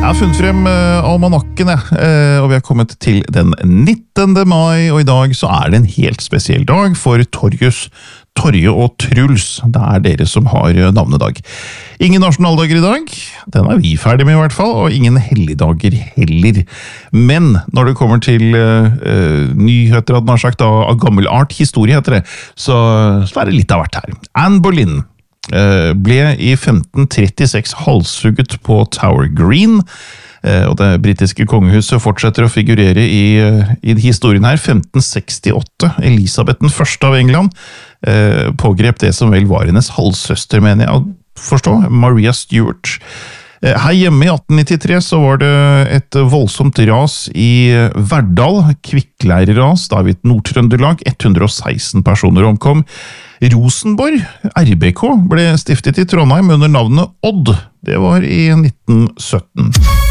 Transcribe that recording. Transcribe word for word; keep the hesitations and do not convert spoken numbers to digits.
Jeg har funnet frem uh, almanakken, uh, og vi har kommet til den nittende mai, og i dag så er det en helt spesiell dag for Torjus, Torje og Truls. Det er dere som har navnedag. Ingen nasjonaldager i dag, den er vi ferdig med i hvert fall, og ingen helligdager heller. Men når det kommer til uh, uh, nyheter, hadde man sagt, av, av gammel art, historie heter det, så, så er det litt av hvert her. Anne Boleyn ble i femten trettiseks halshugget på Tower Green, og det britiske kongehuset fortsetter å figurere i, i historien her. femten sekstiåtte, Elisabeth den første av England pågrep det som vel var hennes halvsøster, mener jeg å forstå, Maria Stuart. Her hjemme i atten nittitre så var det et voldsomt ras i Verdal, kvikkleireras, da i Nord-Trøndelag, ett hundre og seksten personer omkom. Rosenborg, R B K, ble stiftet i Trondheim under navnet Odd. Det var i nitten sytten.